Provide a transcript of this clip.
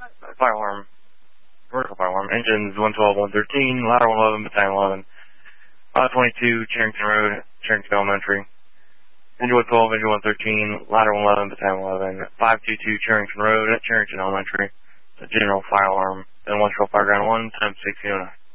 Fire alarm. Vertical fire alarm. Engines 112, 113, ladder 111, battalion 11. 22, Charrington Road, Charrington Elementary. Engine 112, engine 113, ladder 111, battalion 11. 522, Charrington Road, at Charrington Elementary. The general fire alarm. Then 112 Fireground 1, time 1609.